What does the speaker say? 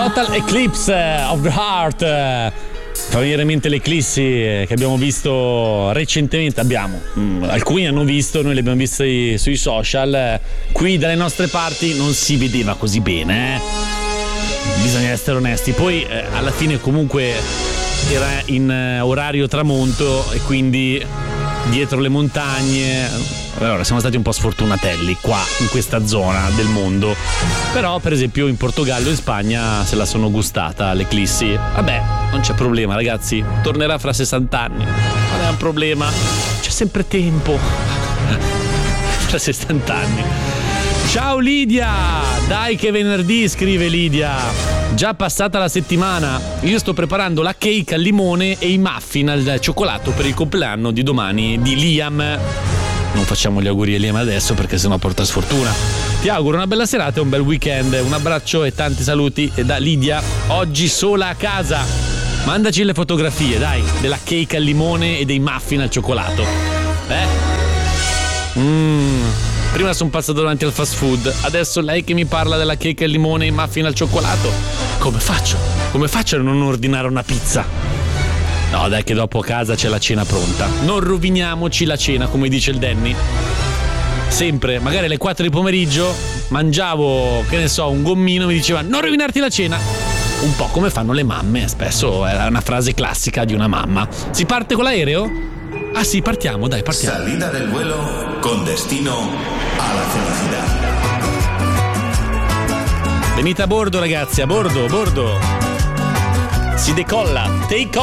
Total Eclipse of the Heart. Fa venire in mente l'eclissi che abbiamo visto recentemente. Alcuni hanno visto, noi li abbiamo visti sui social. Qui dalle nostre parti non si vedeva così bene, bisogna essere onesti. Poi alla fine comunque era in orario tramonto e quindi dietro le montagne. Allora siamo stati un po' sfortunatelli qua in questa zona del mondo, però per esempio in Portogallo e in Spagna se la sono gustata l'eclissi. Vabbè, non c'è problema ragazzi, tornerà fra 60 anni, non è un problema, c'è sempre tempo. Fra 60 anni. Ciao Lidia, dai che venerdì, scrive Lidia, già passata la settimana, io sto preparando la cake al limone e i muffin al cioccolato per il compleanno di domani di Liam. Non facciamo gli auguri a Liam adesso perché sennò porta sfortuna. Ti auguro una bella serata e un bel weekend. Un abbraccio e tanti saluti da Lidia, oggi sola a casa. Mandaci le fotografie, dai, della cake al limone e dei muffin al cioccolato. Prima sono passato davanti al fast food, adesso lei che mi parla della cake al limone e i muffin al cioccolato. Come faccio? Come faccio a non ordinare una pizza? No dai che dopo a casa c'è la cena pronta. Non roviniamoci la cena, come dice il Danny. Sempre, magari alle 4 di pomeriggio mangiavo, che ne so, un gommino, mi diceva non rovinarti la cena. Un po' come fanno le mamme, spesso è una frase classica di una mamma. Si parte con l'aereo? Ah sì, partiamo, dai, partiamo. Salida del vuelo con destino a la felicidad. Venite a bordo ragazzi, a bordo. Si decolla, take off.